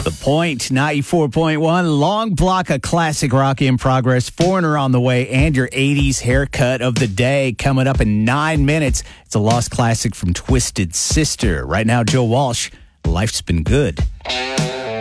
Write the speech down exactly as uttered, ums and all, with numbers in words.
The Point, ninety-four point one, long block of classic rock in progress, Foreigner on the way, and your eighties haircut of the day coming up in nine minutes. It's a lost classic from Twisted Sister. Right now, Joe Walsh, Life's Been Good.